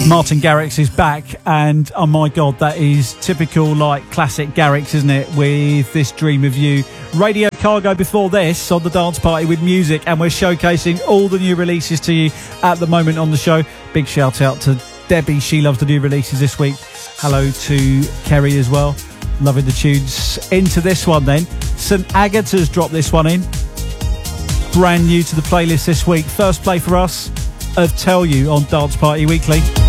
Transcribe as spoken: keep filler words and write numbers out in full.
Martin Garrix is back, and oh my god, that is typical like classic Garrix, isn't it, with this Dream of You. Radio Cargo before this on the Dance Party with music, and we're showcasing all the new releases to you at the moment on the show. Big shout out to Debbie, she loves the new releases this week. Hello to Kerry as well, loving the tunes. Into this one then, St Agatha's dropped this one in, brand new to the playlist this week. First play for us of Tell You on Dance Party Weekly.